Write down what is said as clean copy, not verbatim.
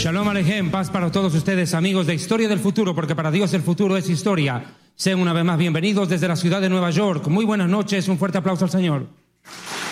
Shalom Aleichem, paz para todos ustedes, amigos de Historia del Futuro, porque para Dios el futuro es historia. Sean una vez más bienvenidos desde la ciudad de Nueva York. Muy buenas noches, un fuerte aplauso al Señor.